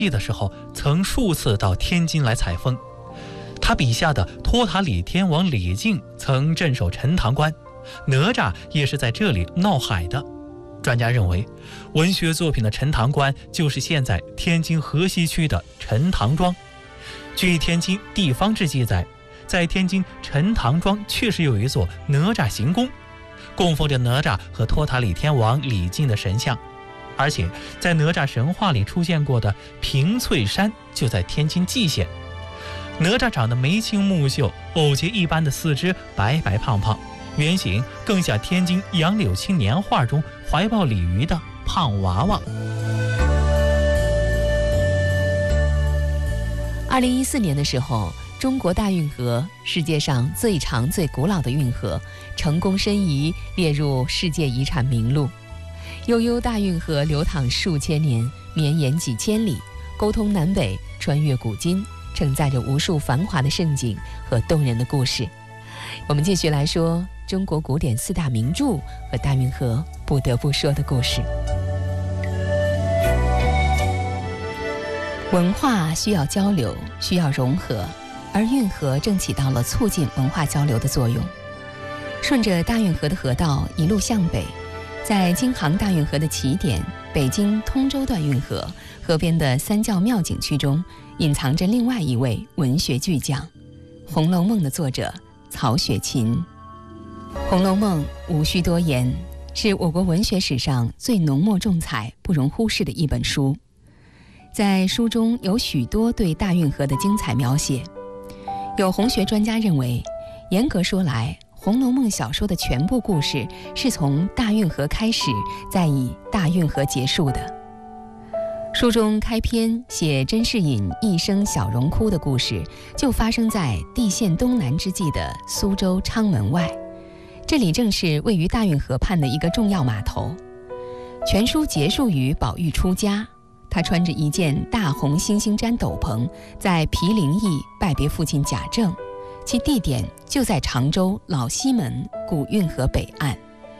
的时候，曾数次到天津来采风。他笔下的托塔李天王李靖曾镇守陈塘关，哪吒也是在这里闹海的。专家认为，文学作品的陈塘关就是现在天津河西区的陈塘庄。据天津地方志记载，在天津陈塘庄确实有一座哪吒行宫，供奉着哪吒和托塔李天王李靖的神像。而且在哪吒神话里出现过的平翠山就在天津蓟县。哪吒长得眉清目秀，藕节一般的四肢，白白胖胖，原型更像天津杨柳青年画中怀抱鲤鱼的胖娃娃。 2014年的时候，中国大运河，世界上最长最古老的运河，成功申遗列入世界遗产名录。悠悠大运河流淌数千年，绵延几千里，沟通南北，穿越古今，承载着无数繁华的盛景和动人的故事。我们继续来说中国古典4大名著和大运河不得不说的故事。文化需要交流，需要融合，而运河正起到了促进文化交流的作用。顺着大运河的河道一路向北，在京杭大运河的起点北京通州段运河河边的三教庙景区中，隐藏着另外一位文学巨匠《红楼梦》的作者曹雪芹。《红楼梦》无需多言，是我国文学史上最浓墨重彩、不容忽视的一本书。在书中有许多对大运河的精彩描写。有红学专家认为，严格说来，《红楼梦》小说的全部故事是从大运河开始，再以大运河结束的。书中开篇写甄士隐一生小荣枯的故事，就发生在地陷东南之际的苏州昌门外，这里正是位于大运河畔的一个重要码头。全书结束于宝玉出家，他穿着一件大红猩猩毡斗篷，在毗陵驿拜别父亲贾政，其地点就在常州老西门古运河北岸。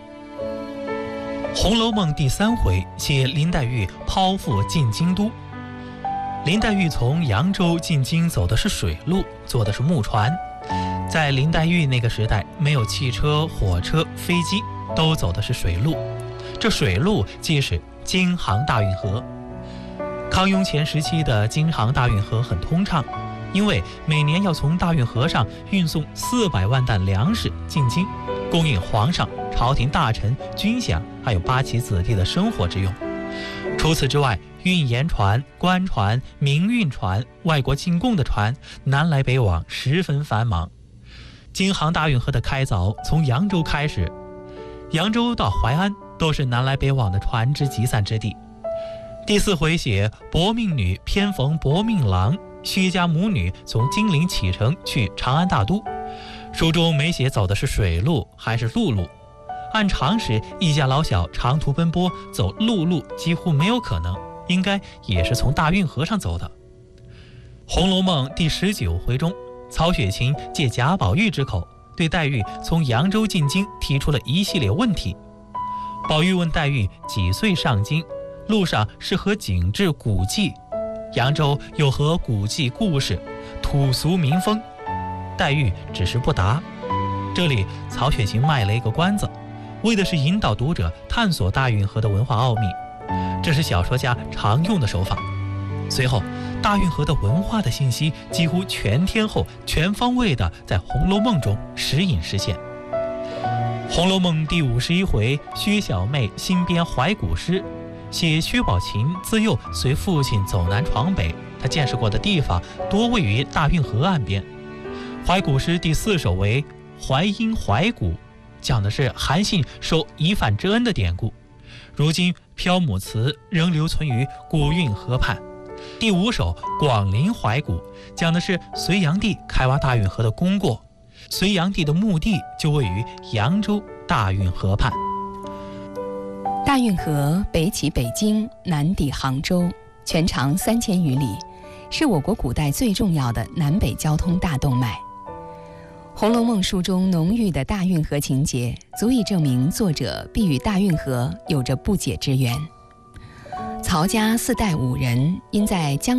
《红楼梦》第3回写林黛玉剖腹进京都。林黛玉从扬州进京走的是水路，坐的是木船。在林黛玉那个时代，没有汽车、火车、飞机，都走的是水路。这水路即是京杭大运河。康雍乾时期的京杭大运河很通畅，因为每年要从大运河上运送400万担粮食进京，供应皇上、朝廷大臣、军饷还有八旗子弟的生活之用。除此之外，运盐船、官船、民运船、外国进贡的船，南来北往，十分繁忙。京杭大运河的开凿从扬州开始，扬州到淮安都是南来北往的船只集散之地。第4回写薄命女偏逢薄命郎，薛家母女从金陵启程去长安大都。书中没写走的是水路还是陆路。按常识，一家老小长途奔波走陆路几乎没有可能，应该也是从大运河上走的。《红楼梦》第19回中，曹雪芹借贾宝玉之口，对黛玉从扬州进京提出了一系列问题。宝玉问黛玉几岁上京，路上是何景致古迹，扬州有何古迹故事，土俗民风。黛玉只是不答。这里曹雪芹卖了一个关子，为的是引导读者探索大运河的文化奥秘，这是小说家常用的手法。随后，大运河的文化的信息几乎全天候、全方位的在《红楼梦》中时隐时现。《红楼梦》第51回，薛小妹新编怀古诗，写薛宝琴自幼随父亲走南闯北，他见识过的地方多位于大运河岸边。怀古诗第4首为淮阴怀古，讲的是韩信受夷反之恩的典故，如今漂母祠仍留存于古运河畔。第5首广陵怀古，讲的是隋炀帝开挖大运河的功过，隋炀帝的墓地就位于扬州大运河畔。 大运河北起北京，南抵杭州，全长3000余里，是我国古代最重要的南北交通大动脉。《红楼梦》书中浓郁的大运河情节，足以证明作者必与大运河有着不解之缘。曹家4代5人因在江